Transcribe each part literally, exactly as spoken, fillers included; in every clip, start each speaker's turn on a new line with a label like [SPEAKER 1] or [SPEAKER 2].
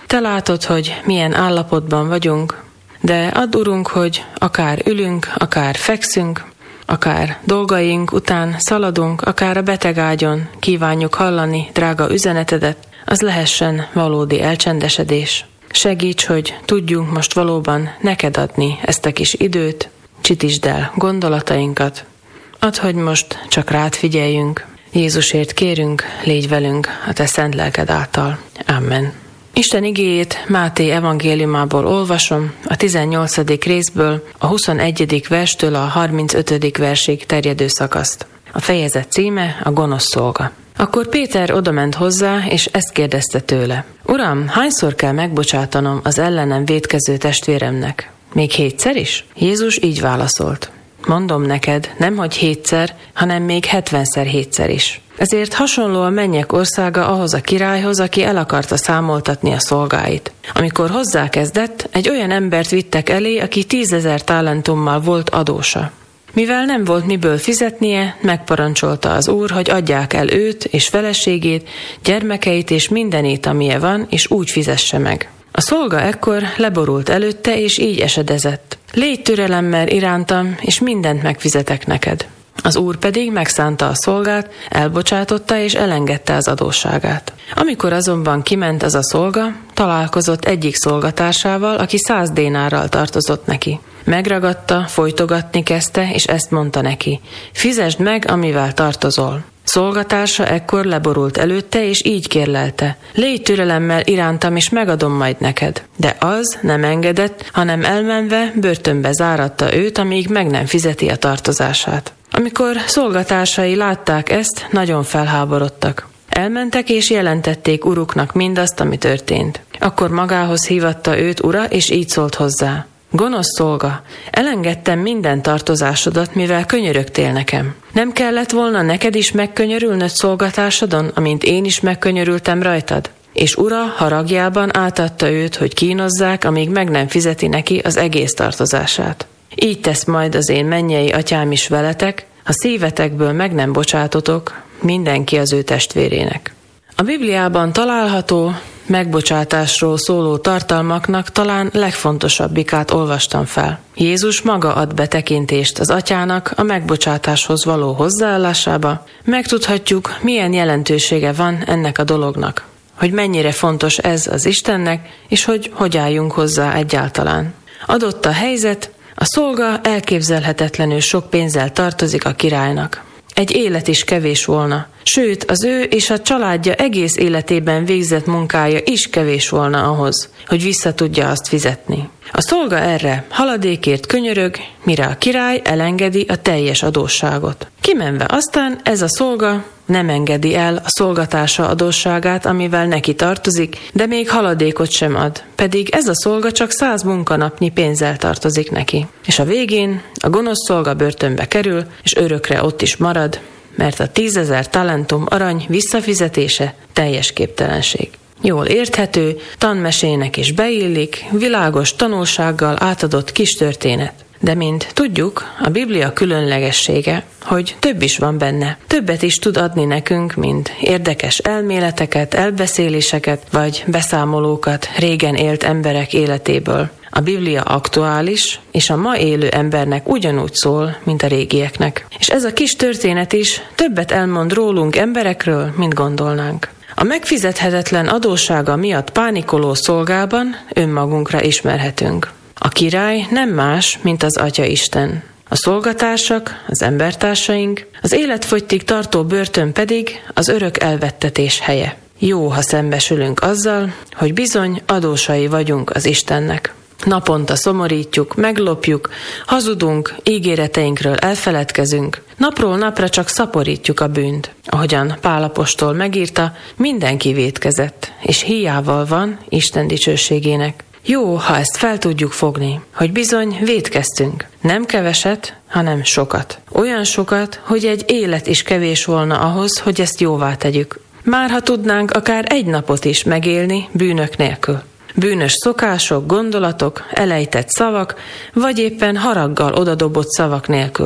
[SPEAKER 1] Te látod, hogy milyen állapotban vagyunk, de add, Urunk, hogy akár ülünk, akár fekszünk, akár dolgaink után szaladunk, akár a betegágyon kívánjuk hallani drága üzenetedet, az lehessen valódi elcsendesedés. Segíts, hogy tudjunk most valóban neked adni ezt a kis időt, csitítsd el gondolatainkat. Add, hogy most csak rád figyeljünk. Jézusért kérünk, légy velünk a te szent lelked által. Amen. Isten igéjét Máté evangéliumából olvasom, a tizennyolcadik részből, a huszonegyedik verstől a harmincötödik versig terjedő szakaszt. A fejezet címe a gonosz szolga. Akkor Péter odament hozzá, és ezt kérdezte tőle. Uram, hányszor kell megbocsátanom az ellenem vétkező testvéremnek? Még hétszer is? Jézus így válaszolt. Mondom neked, nemhogy hétszer, hanem még hetvenszer hétszer is. Ezért hasonló a mennyek országa ahhoz a királyhoz, aki el akarta számoltatni a szolgáit. Amikor hozzákezdett, egy olyan embert vittek elé, aki tízezer talentummal volt adósa. Mivel nem volt miből fizetnie, megparancsolta az úr, hogy adják el őt és feleségét, gyermekeit és mindenét, amilyen van, és úgy fizesse meg. A szolga ekkor leborult előtte, és így esedezett. Légy türelemmel irántam, és mindent megfizetek neked. Az úr pedig megszánta a szolgát, elbocsátotta és elengedte az adósságát. Amikor azonban kiment az a szolga, találkozott egyik szolgatársával, aki száz dénárral tartozott neki. Megragadta, folytogatni kezdte, és ezt mondta neki: fizesd meg, amivel tartozol. Szolgatársa ekkor leborult előtte, és így kérlelte: légy türelemmel irántam, és megadom majd neked. De az nem engedett, hanem elmenve börtönbe záratta őt, amíg meg nem fizeti a tartozását. Amikor szolgatársai látták ezt, nagyon felháborodtak. Elmentek és jelentették uruknak mindazt, ami történt. Akkor magához hívatta őt ura, és így szólt hozzá: gonosz szolga, elengedtem minden tartozásodat, mivel könyörögtél nekem. Nem kellett volna neked is megkönyörülnöd szolgatásodon, amint én is megkönyörültem rajtad? És ura haragjában átadta őt, hogy kínozzák, amíg meg nem fizeti neki az egész tartozását. Így tesz majd az én mennyei atyám is veletek, ha szívetekből meg nem bocsátotok mindenki az ő testvérének. A Bibliában található megbocsátásról szóló tartalmaknak talán legfontosabbikát olvastam fel. Jézus maga ad betekintést az atyának a megbocsátáshoz való hozzáállásába. Megtudhatjuk, milyen jelentősége van ennek a dolognak, hogy mennyire fontos ez az Istennek, és hogy hogy álljunk hozzá egyáltalán. Adott a helyzet, a szolga elképzelhetetlenül sok pénzzel tartozik a királynak. Egy élet is kevés volna, sőt, az ő és a családja egész életében végzett munkája is kevés volna ahhoz, hogy vissza tudja azt fizetni. A szolga erre haladékért könyörög, mire a király elengedi a teljes adósságot. Kimenve aztán ez a szolga nem engedi el a szolgatársa adósságát, amivel neki tartozik, de még haladékot sem ad, pedig ez a szolga csak száz munkanapnyi pénzzel tartozik neki. És a végén a gonosz szolga börtönbe kerül, és örökre ott is marad, mert a tízezer talentum arany visszafizetése teljes képtelenség. Jól érthető, tanmesének is beillik, világos tanulsággal átadott kis történet. De mint tudjuk, a Biblia különlegessége, hogy több is van benne. Többet is tud adni nekünk, mint érdekes elméleteket, elbeszéléseket vagy beszámolókat régen élt emberek életéből. A Biblia aktuális, és a ma élő embernek ugyanúgy szól, mint a régieknek. És ez a kis történet is többet elmond rólunk emberekről, mint gondolnánk. A megfizethetetlen adóssága miatt pánikoló szolgában önmagunkra ismerhetünk. A király nem más, mint az Atya Isten. A szolgatársak, az embertársaink, az életfogytig tartó börtön pedig az örök elvettetés helye. Jó, ha szembesülünk azzal, hogy bizony adósai vagyunk az Istennek. Naponta szomorítjuk, meglopjuk, hazudunk, ígéreteinkről elfeledkezünk, napról napra csak szaporítjuk a bűnt. Ahogyan Pál apostol megírta, mindenki vétkezett, és híjával van Isten dicsőségének. Jó, ha ezt fel tudjuk fogni, hogy bizony vétkeztünk. Nem keveset, hanem sokat. Olyan sokat, hogy egy élet is kevés volna ahhoz, hogy ezt jóvá tegyük. Már ha tudnánk akár egy napot is megélni bűnök nélkül. Bűnös szokások, gondolatok, elejtett szavak, vagy éppen haraggal odadobott szavak nélkül.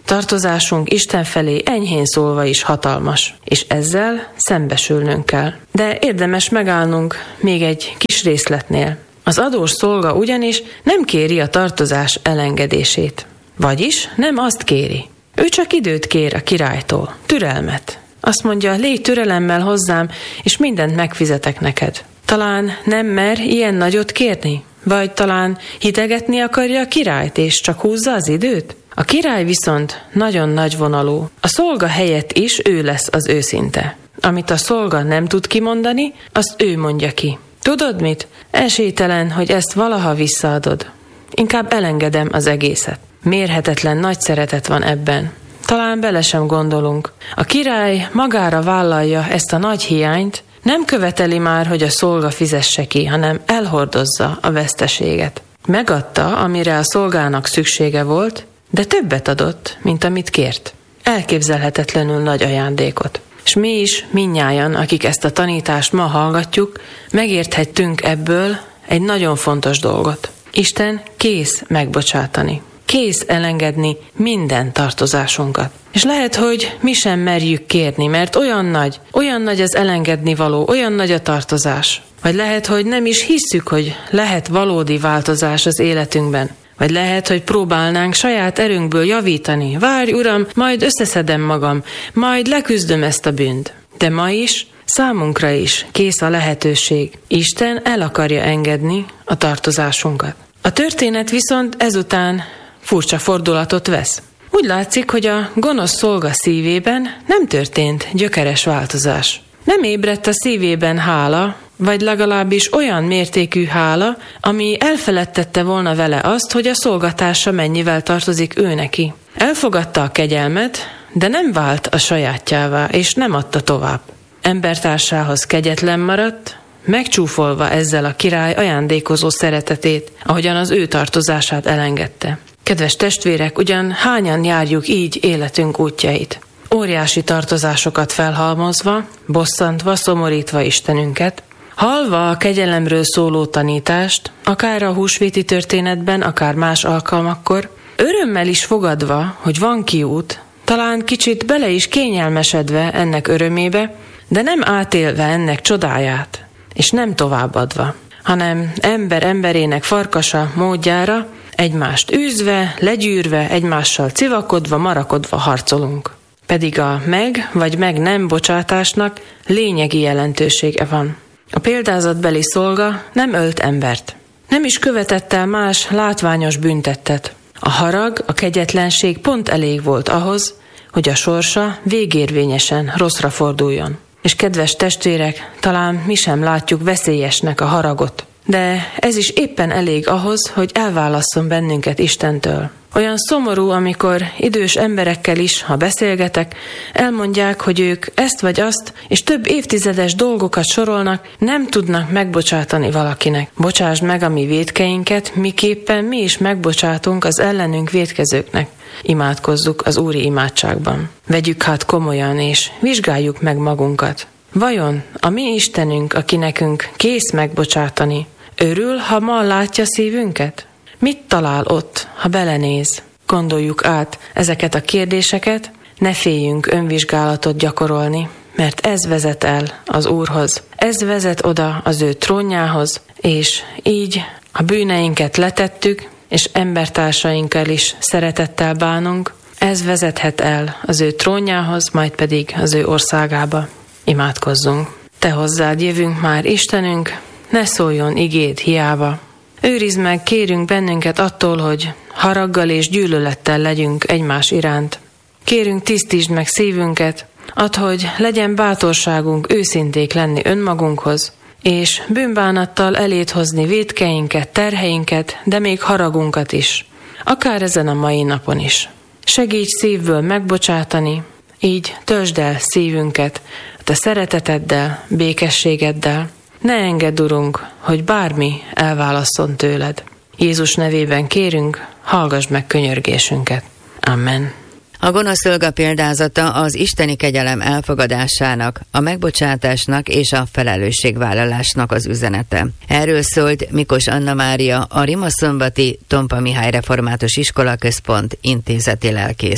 [SPEAKER 1] Tartozásunk Isten felé enyhén szólva is hatalmas, és ezzel szembesülnünk kell. De érdemes megállnunk még egy kis részletnél. Az adós szolga ugyanis nem kéri a tartozás elengedését. Vagyis nem azt kéri. Ő csak időt kér a királytól, türelmet. Azt mondja, légy türelemmel hozzám, és mindent megfizetek neked. Talán nem mer ilyen nagyot kérni? Vagy talán hidegetni akarja a királyt, és csak húzza az időt? A király viszont nagyon nagyvonalú. A szolga helyett is ő lesz az őszinte. Amit a szolga nem tud kimondani, azt ő mondja ki. Tudod mit? Esélytelen, hogy ezt valaha visszaadod. Inkább elengedem az egészet. Mérhetetlen nagy szeretet van ebben. Talán bele sem gondolunk. A király magára vállalja ezt a nagy hiányt, nem követeli már, hogy a szolga fizesse ki, hanem elhordozza a veszteséget. Megadta, amire a szolgának szüksége volt, de többet adott, mint amit kért. Elképzelhetetlenül nagy ajándékot. És mi is, mindnyájan, akik ezt a tanítást ma hallgatjuk, megérthettünk ebből egy nagyon fontos dolgot. Isten kész megbocsátani. Kész elengedni minden tartozásunkat. És lehet, hogy mi sem merjük kérni, mert olyan nagy, olyan nagy az elengedni való, olyan nagy a tartozás. Vagy lehet, hogy nem is hisszük, hogy lehet valódi változás az életünkben. Vagy lehet, hogy próbálnánk saját erőnkből javítani. Várj, Uram, majd összeszedem magam, majd leküzdöm ezt a bűnt. De ma is, számunkra is kész a lehetőség. Isten el akarja engedni a tartozásunkat. A történet viszont ezután furcsa fordulatot vesz. Úgy látszik, hogy a gonosz szolga szívében nem történt gyökeres változás. Nem ébredt a szívében hála, vagy legalábbis olyan mértékű hála, ami elfeledtette volna vele azt, hogy a szolgatársa mennyivel tartozik ő neki. Elfogadta a kegyelmet, de nem vált a sajátjává, és nem adta tovább. Embertársához kegyetlen maradt, megcsúfolva ezzel a király ajándékozó szeretetét, ahogyan az ő tartozását elengedte. Kedves testvérek, ugyan hányan járjuk így életünk útjait? Óriási tartozásokat felhalmozva, bosszantva, szomorítva Istenünket, hallva a kegyelemről szóló tanítást, akár a húsvéti történetben, akár más alkalmakkor, örömmel is fogadva, hogy van kiút, talán kicsit bele is kényelmesedve ennek örömébe, de nem átélve ennek csodáját, és nem továbbadva, hanem ember emberének farkasa módjára, egymást űzve, legyűrve, egymással civakodva, marakodva harcolunk. Pedig a meg vagy meg nem bocsátásnak lényegi jelentősége van. A példázatbeli szolga nem ölt embert. Nem is követett el más látványos büntettet. A harag, a kegyetlenség pont elég volt ahhoz, hogy a sorsa végérvényesen rosszra forduljon. És kedves testvérek, talán mi sem látjuk veszélyesnek a haragot. De ez is éppen elég ahhoz, hogy elválasszon bennünket Istentől. Olyan szomorú, amikor idős emberekkel is, ha beszélgetek, elmondják, hogy ők ezt vagy azt, és több évtizedes dolgokat sorolnak, nem tudnak megbocsátani valakinek. Bocsásd meg a mi vétkeinket, miképpen mi is megbocsátunk az ellenünk vétkezőknek. Imádkozzuk az úri imádságban. Vegyük hát komolyan, és vizsgáljuk meg magunkat. Vajon a mi Istenünk, aki nekünk kész megbocsátani, örül, ha ma látja szívünket? Mit talál ott, ha belenéz? Gondoljuk át ezeket a kérdéseket, ne féljünk önvizsgálatot gyakorolni, mert ez vezet el az Úrhoz. Ez vezet oda az ő trónjához, és így a bűneinket letettük, és embertársainkkal is szeretettel bánunk. Ez vezethet el az ő trónjához, majd pedig az ő országába. Imádkozzunk. Te hozzád jövünk már, Istenünk, ne szóljon igéd hiába. Őrizd meg, kérünk bennünket attól, hogy haraggal és gyűlölettel legyünk egymás iránt. Kérünk, tisztítsd meg szívünket, add, hogy legyen bátorságunk őszinték lenni önmagunkhoz, és bűnbánattal eléd hozni vétkeinket, terheinket, de még haragunkat is, akár ezen a mai napon is. Segíts szívből megbocsátani, így töltsd el szívünket a te szereteteddel, békességeddel. Ne engedd, Urunk, hogy bármi elválasszon tőled. Jézus nevében kérünk, hallgass meg könyörgésünket. Amen.
[SPEAKER 2] A gonosz szolga példázata az isteni kegyelem elfogadásának, a megbocsátásnak és a felelősségvállalásnak az üzenete. Erről szólt Mikos Anna Mária, a Rimaszombatyi Tompa Mihály Református Iskolaközpont intézeti lelkész.